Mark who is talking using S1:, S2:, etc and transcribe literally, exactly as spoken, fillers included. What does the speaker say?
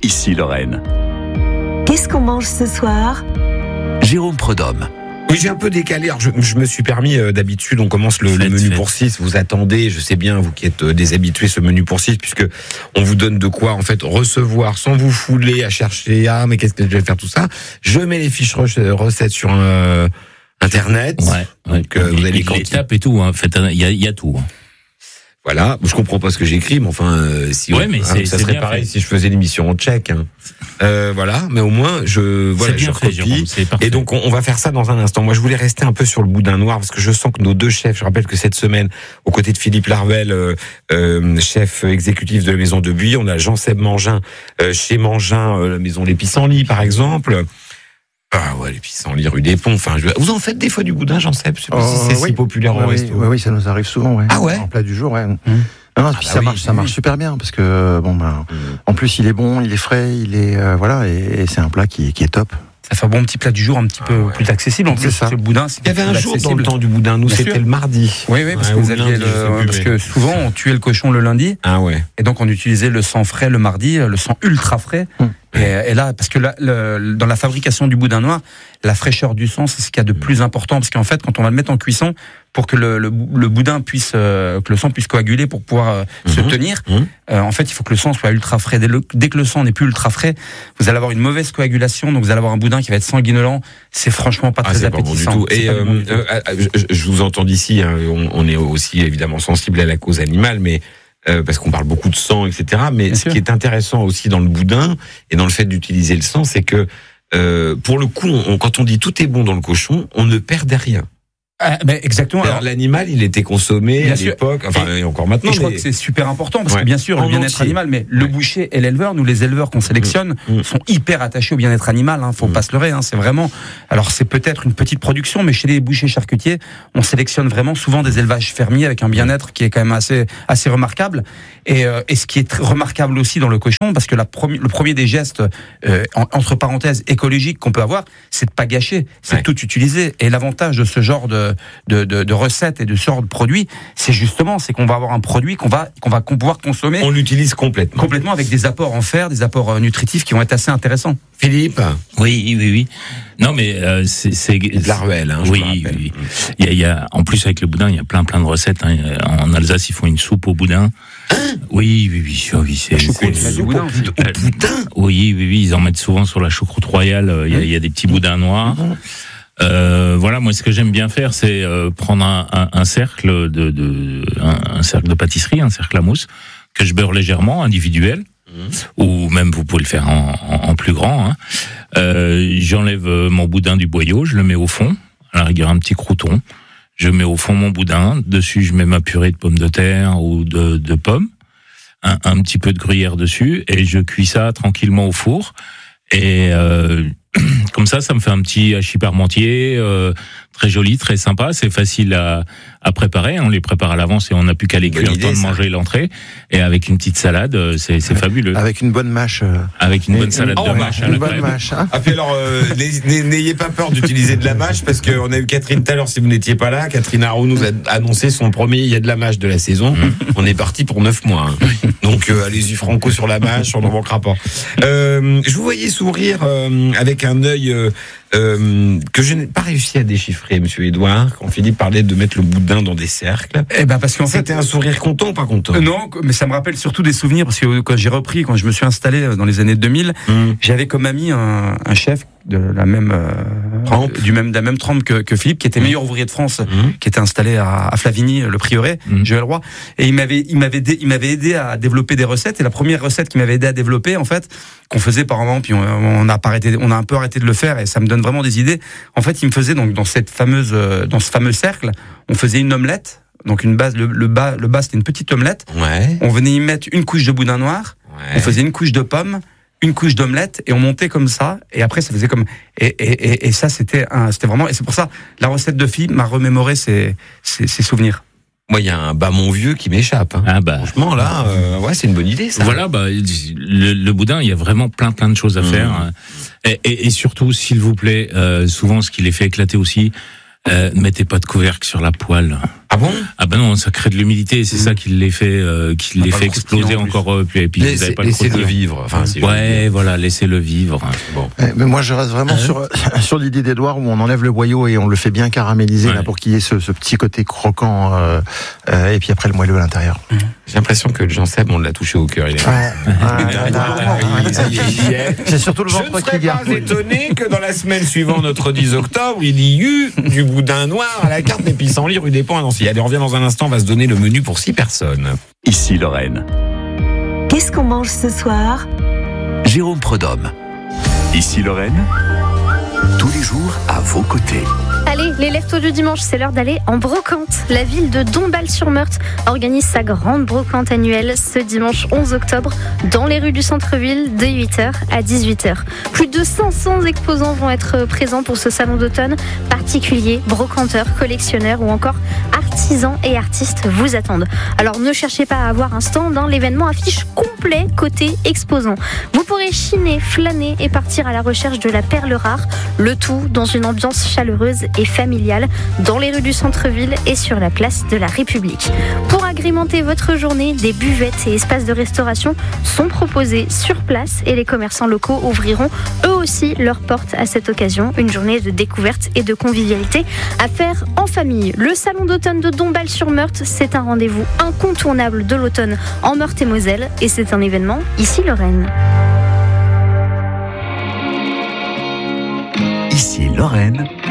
S1: ici Lorraine.
S2: Qu'est-ce qu'on mange ce soir ?
S1: Jérôme Prudhomme.
S3: Oui, j'ai un peu décalé. Alors, je, je me suis permis, euh, d'habitude, on commence le, le menu pour six. Vous attendez, je sais bien, vous qui êtes euh, des habitués, ce menu pour six, puisque on vous donne de quoi, en fait, recevoir sans vous fouler à chercher, ah, mais qu'est-ce que je vais faire, tout ça. Je mets les fiches recettes sur euh, Internet.
S4: Ouais. ouais.
S3: Donc, euh, vous allez
S4: les étapes et tout, hein. En fait, il y a, il y a tout. Hein.
S3: Voilà, je comprends pas ce que j'écris, mais enfin, euh, si
S4: ouais, mais
S3: hein,
S4: c'est,
S3: ça
S4: c'est
S3: serait
S4: bien
S3: pareil
S4: fait.
S3: si je faisais l'émission en tchèque. Hein. Euh, voilà, mais au moins je voilà,
S4: c'est bien
S3: je
S4: fait,
S3: recopie.
S4: Jérôme, c'est parfait.
S3: Et donc on, on va faire ça dans un instant. Moi, je voulais rester un peu sur le boudin noir parce que je sens que nos deux chefs. Je rappelle que cette semaine, aux côtés de Philippe Larvel, euh, euh, chef exécutif de la maison de Buis, on a Jean-Seb Mangin euh, chez Mangin, euh, la maison Les Pissenlits, par exemple. Ah ouais, les pissenlits rue des Ponts. Enfin, je... vous en faites des fois du boudin, Jean-Seb? Je sais pas
S5: oh,
S3: si c'est
S5: oui.
S3: si populaire
S5: oui,
S3: au resto.
S5: Oui, oui, ça nous arrive souvent. Ouais.
S3: Ah ouais.
S5: En plat du jour, ouais. Mmh.
S3: Ah
S5: Non, non, puis
S3: bah
S5: ça
S3: oui,
S5: marche, ça
S3: oui.
S5: marche super bien parce que bon, ben, mmh. en plus il est bon, il est frais, il est euh, voilà, et, et c'est un plat qui, qui est top.
S6: Ça fait un bon petit plat du jour, un petit peu
S3: ah ouais.
S6: plus accessible. En plus,
S5: c'est ça.
S6: le boudin, c'est
S3: Il y avait un jour dans
S6: accessible.
S3: le temps du boudin. Nous,
S6: Bien
S3: c'était
S6: sûr.
S3: le mardi.
S6: Oui, oui, parce
S3: Ouais,
S6: que vous
S3: ou
S6: aviez
S3: lundi,
S6: le,
S3: je sais plus,
S6: parce
S3: mais-
S6: que souvent on tuait le cochon le lundi,
S3: Ah ouais.
S6: et donc on utilisait le sang frais le mardi, le sang ultra frais.
S5: Mmh.
S6: Et, et là, parce que là, le, dans la fabrication du boudin noir, la fraîcheur du sang, c'est ce qu'il y a de plus important, parce qu'en fait, quand on va le mettre en cuisson, pour que le, le, le boudin puisse, euh, que le sang puisse coaguler pour pouvoir euh,
S3: Mmh.
S6: se tenir,
S3: Mmh.
S6: euh, en fait, il faut que le sang soit ultra frais. Dès, le, dès que le sang n'est plus ultra frais, vous allez avoir une mauvaise coagulation, donc vous allez avoir un boudin qui va être sanguinolent. C'est franchement pas
S3: Ah,
S6: très
S3: c'est pas bon du
S6: appétissant.
S3: tout.
S6: C'est
S3: Et
S6: pas
S3: euh,
S6: bon du tout.
S3: euh, je, je vous entends d'ici, hein, on, on est aussi évidemment sensible à la cause animale, mais euh, parce qu'on parle beaucoup de sang, et cetera. Mais
S6: Bien
S3: ce
S6: sûr.
S3: qui est intéressant aussi dans le boudin et dans le fait d'utiliser le sang, c'est que euh, pour le coup, on, quand on dit tout est bon dans le cochon, on ne perdait rien.
S6: Ah, ben, exactement.
S3: Alors,
S6: Alors,
S3: l'animal, il était consommé
S6: Bien
S3: à
S6: sûr.
S3: l'époque, enfin et encore maintenant.
S6: Et je crois
S3: mais-
S6: que c'est super important parce
S3: Ouais.
S6: que bien sûr
S3: En
S6: le bien-être
S3: entier.
S6: animal, mais le
S3: Ouais.
S6: boucher et l'éleveur, nous les éleveurs qu'on sélectionne,
S3: Mmh. Mmh.
S6: sont hyper attachés au bien-être animal. Hein, faut
S3: Mmh.
S6: pas se leurrer. Hein, c'est vraiment. Alors c'est peut-être une petite production, mais chez les bouchers charcutiers, on sélectionne vraiment souvent des élevages fermiers avec un bien-être qui est quand même assez assez remarquable. Et, euh, et ce qui est très remarquable aussi dans le cochon, parce que la premi- le premier des gestes euh, en- entre parenthèses écologiques qu'on peut avoir, c'est de pas gâcher, c'est
S3: Ouais.
S6: de tout utiliser. Et l'avantage de ce genre de de, de, de recettes et de ce genre de produits, c'est justement c'est qu'on va avoir un produit qu'on va qu'on va qu'on pouvoir consommer
S3: On l'utilise complètement.
S6: complètement avec des apports en fer, des apports euh, nutritifs qui vont être assez intéressants.
S3: Philippe,
S4: Oui, oui, oui. Non, mais euh, c'est, c'est
S3: de la ruelle, hein, je
S4: oui,
S3: me rappelle.
S4: oui. Il y a, il y a, en plus avec le boudin, il y a plein, plein de recettes. Hein. En Alsace, ils font une soupe au boudin. Oui, oui, oui, oui, oui, c'est,
S6: choucroute,
S4: c'est-
S6: du boudin aussi.
S4: Euh, Oui, oui, oui, ils en mettent souvent sur la choucroute royale. Il y a, il y a des petits boudins noirs. Euh, voilà, moi, ce que j'aime bien faire, c'est euh, prendre un, un, un cercle de, de un, un cercle de pâtisserie, un cercle à mousse que je beurre légèrement, individuel. Ou même vous pouvez le faire en, en, en plus grand. Hein. Euh, j'enlève mon boudin du boyau, je le mets au fond, à la rigueur un petit crouton. Je mets au fond mon boudin, dessus je mets ma purée de pommes de terre ou de, de pommes, un, un petit peu de gruyère dessus, et je cuis ça tranquillement au four. Et euh, comme ça, ça me fait un petit hachis parmentier, euh, très joli, très sympa. C'est facile à, à préparer. On les prépare à l'avance et on n'a plus qu'à les
S3: Bonne
S4: cuire le
S3: idée,
S4: temps de
S3: ça.
S4: manger l'entrée. Et avec une petite salade, c'est, c'est fabuleux.
S5: Avec une bonne mâche. euh,
S4: Avec une
S5: et-
S4: bonne salade
S3: Oh,
S4: de
S3: ouais,
S4: mâche à
S5: Une
S4: la
S5: bonne
S4: crème.
S5: mâche. Hein.
S3: Ah puis alors, euh, n'ayez n'ayez pas peur d'utiliser de la mâche parce qu'on a eu Catherine tout à l'heure, si vous n'étiez pas là, Catherine Haro nous a annoncé son premier il y a de la mâche de la saison. On est parti pour neuf mois. Hein. Donc euh, allez-y franco sur la mâche, on n'en manquera pas. Euh, je vous voyais sourire euh, avec un œil euh, euh, que je n'ai pas réussi à déchiffrer, Monsieur Édouard, quand Philippe parlait de mettre le boudin dans des cercles.
S6: Eh ben parce qu'en fait,
S3: C'était un sourire content ou pas content?
S6: euh, non, mais ça me rappelle surtout des souvenirs parce que quand j'ai repris, quand je me suis installé dans les années deux mille,
S3: Mmh.
S6: j'avais comme ami un, un chef de la même euh,
S3: Trempe.
S6: du même de la même trempe que, que Philippe, qui était meilleur ouvrier de France,
S3: Mmh.
S6: qui était installé à, à Flavigny, le prieuré,
S4: Mmh.
S6: Joël Roy, et il m'avait il m'avait aidé, il m'avait aidé à développer des recettes. Et la première recette qu'il m'avait aidé à développer, en fait, qu'on faisait par moment, puis on, on a pas arrêté, on a un peu arrêté de le faire, et ça me donne vraiment des idées. En fait, il me faisait donc dans cette fameuse, euh, dans ce fameux cercle, on faisait une omelette. Donc une base, le, le bas, le bas c'était une petite omelette.
S3: Ouais.
S6: On venait y mettre une couche de boudin noir.
S3: Ouais.
S6: On faisait une couche de pommes, une couche d'omelette, et on montait comme ça. Et après, ça faisait comme et et et, et ça c'était un, c'était vraiment. Et c'est pour ça la recette de Philippe m'a remémoré ses ses, ses souvenirs.
S3: Moi, il y a un bas mon vieux qui m'échappe. Hein.
S4: Ah bah.
S3: Franchement, là, euh, ouais, c'est une bonne idée, ça.
S4: Voilà, bah, le, le boudin, il y a vraiment plein plein de choses à
S3: Mmh.
S4: faire. Et, et, et surtout, s'il vous plaît, euh, souvent ce qui les fait éclater aussi, euh, mettez pas de couvercle sur la poêle.
S3: Ah bon?
S4: Ah ben non, ça crée de l'humidité, c'est
S3: Mmh.
S4: ça qui les fait, euh, qui
S6: On a
S4: les
S6: pas
S4: fait
S6: le croustillant,
S4: exploser
S6: en plus.
S4: encore. euh, Puis, et puis vous
S3: Laissez-
S4: avez pas le
S3: Laissez-le
S4: croustillant.
S3: vivre. Enfin, si
S4: Ouais, voilà, laissez-le vivre.
S3: Bon.
S5: Eh, Mais moi, je reste vraiment sur, sur l'idée d'Edouard où on enlève le boyau et on le fait bien caraméliser
S4: Ouais.
S5: là, pour qu'il y ait ce, ce petit côté croquant euh, euh, et puis après le moelleux à l'intérieur.
S3: J'ai l'impression que Jean-Seb, on l'a touché au cœur. Il est...
S5: C'est surtout le
S3: Je ne
S5: ventre
S3: serais
S5: qui garde.
S3: pas étonné que dans la semaine suivant notre dix octobre, il y eut du boudin noir à la carte des pissenlits rue des Ponts à Nancy. Allez, on revient dans un instant, on va se donner le menu pour six personnes.
S1: Ici Lorraine.
S2: Qu'est-ce qu'on mange ce soir?
S1: Jérôme Prud'homme. Ici Lorraine. Tous les jours à vos côtés.
S7: Allez, les lève-tôt du dimanche, c'est l'heure d'aller en brocante. La ville de Dombasle-sur-Meurthe organise sa grande brocante annuelle ce dimanche onze octobre dans les rues du centre-ville de huit heures à dix-huit heures. Plus de cinq cents exposants vont être présents pour ce salon d'automne. Particuliers, brocanteurs, collectionneurs ou encore artisans et artistes vous attendent. Alors ne cherchez pas à avoir un stand, hein, l'événement affiche complet côté exposants. Vous pourrez chiner, flâner et partir à la recherche de la perle rare, le tout dans une ambiance chaleureuse et familiale dans les rues du centre-ville et sur la place de la République. Pour agrémenter votre journée, des buvettes et espaces de restauration sont proposés sur place et les commerçants locaux ouvriront eux aussi leurs portes à cette occasion. Une journée de découverte et de convivialité à faire en famille. Le salon d'automne de Dombasle-sur-Meurthe, c'est un rendez-vous incontournable de l'automne en Meurthe et Moselle et c'est un événement ici Lorraine.
S1: Ici Lorraine.